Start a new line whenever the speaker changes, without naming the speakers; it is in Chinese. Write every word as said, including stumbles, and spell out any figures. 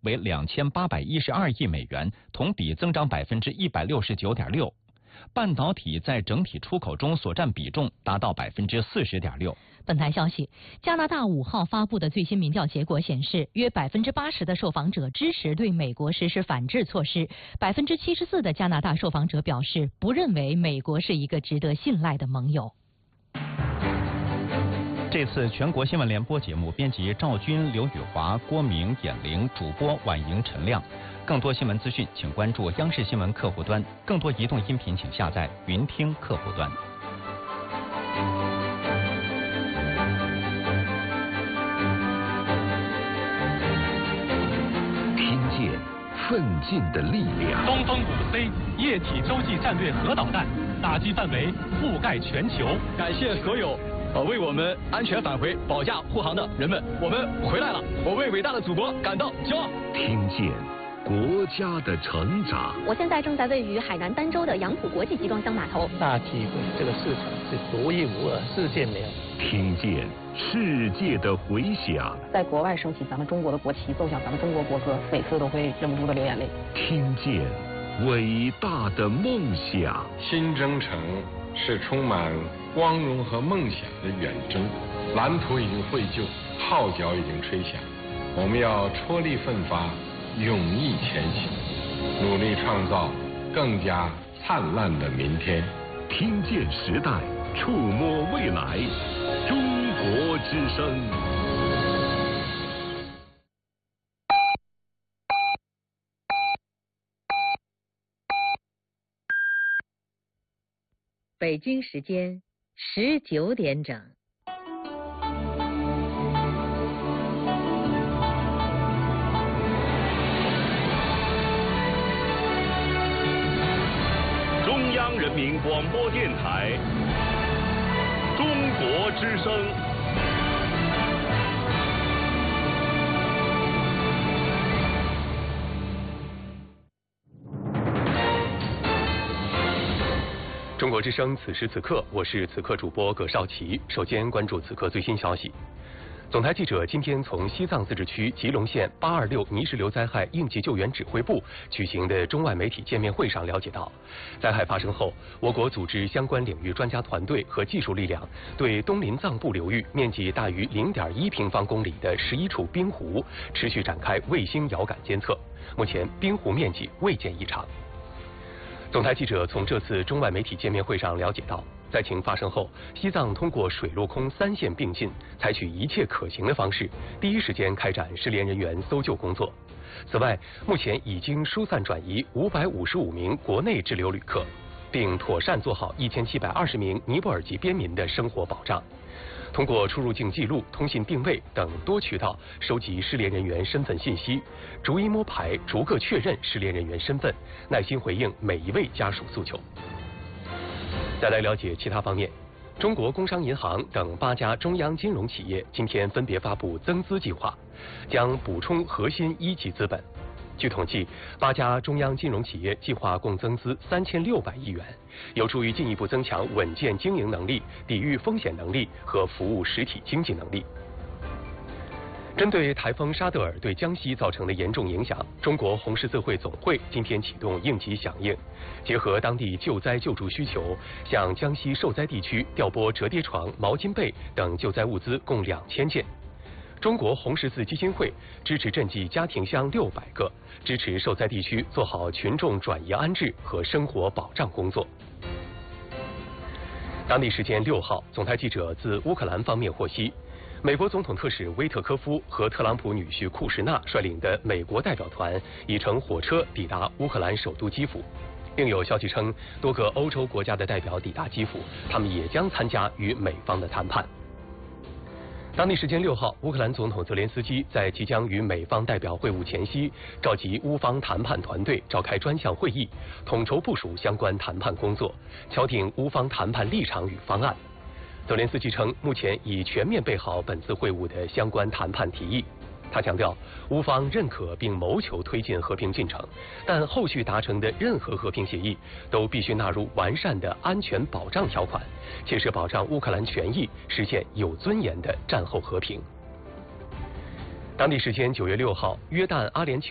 为两千八百一十二亿美元，同比增长百分之一百六十九点六。半导体在整体出口中所占比重达到百分之四十点六。
本台消息，加拿大五号发布的最新民调结果显示，约百分之八十的受访者支持对美国实施反制措施，百分之七十四的加拿大受访者表示不认为美国是一个值得信赖的盟友。
这次全国新闻联播节目，编辑赵军、刘宇华、郭明、闫玲，主播婉莹、陈亮。更多新闻资讯，请关注央视新闻客户端；更多移动音频，请下载云听客户端。
听见奋进的力量。
东风五 C 液体洲际战略核导弹打击范围覆盖全球。
感谢所有呃为我们安全返回保驾护航的人们，我们回来了，我为伟大的祖国感到骄傲。
听见国家的成长。
我现在正在位于海南儋州的杨浦国际集装箱码头。
大机会，这个市场是独一无二，世界没有。
听见世界的回响。
在国外升起咱们中国的国旗，奏响咱们中国国歌，每次都会忍不住的流眼泪。
听见伟大的梦想。
新征程是充满光荣和梦想的远征，蓝图已经绘就，号角已经吹响，我们要踔厉奋发，勇毅前行，努力创造更加灿烂的明天。
听见时代，触摸未来，中国之声。
北京时间十九点整。
中央人民广播电台，中国之声。
中国之声，此时此刻，我是此刻主播葛少奇。首先关注此刻最新消息。总台记者今天从西藏自治区吉隆县八二六泥石流灾害应急救援指挥部举行的中外媒体见面会上了解到，灾害发生后，我国组织相关领域专家团队和技术力量，对东林藏布流域面积大于零点一平方公里的十一处冰湖持续展开卫星遥感监测，目前冰湖面积未见异常。总台记者从这次中外媒体见面会上了解到，灾情发生后，西藏通过水陆空三线并进，采取一切可行的方式，第一时间开展失联人员搜救工作。此外，目前已经疏散转移五百五十五名国内滞留旅客，并妥善做好一千七百二十名尼泊尔籍边民的生活保障。通过出入境记录、通信定位等多渠道收集失联人员身份信息，逐一摸排，逐个确认失联人员身份，耐心回应每一位家属诉求。再来了解其他方面，中国工商银行等八家中央金融企业今天分别发布增资计划，将补充核心一级资本。据统计，八家中央金融企业计划共增资三千六百亿元，有助于进一步增强稳健经营能力、抵御风险能力和服务实体经济能力。针对台风沙德尔对江西造成的严重影响，中国红十字会总会今天启动应急响应，结合当地救灾救助需求，向江西受灾地区调拨折叠床、毛巾被等救灾物资共两千件。中国红十字基金会支持赈济家庭箱六百个，支持受灾地区做好群众转移安置和生活保障工作。当地时间六号，总台记者自乌克兰方面获悉，美国总统特使威特科夫和特朗普女婿库什纳率领的美国代表团已乘火车抵达乌克兰首都基辅。另有消息称，多个欧洲国家的代表抵达基辅，他们也将参加与美方的谈判。当地时间六号，乌克兰总统泽连斯基在即将与美方代表会晤前夕，召集乌方谈判团队召开专项会议，统筹部署相关谈判工作，敲定乌方谈判立场与方案。泽连斯基称，目前已全面备好本次会晤的相关谈判提议。他强调，乌方认可并谋求推进和平进程，但后续达成的任何和平协议都必须纳入完善的安全保障条款，切实保障乌克兰权益，实现有尊严的战后和平。当地时间九月六号，约旦阿联酋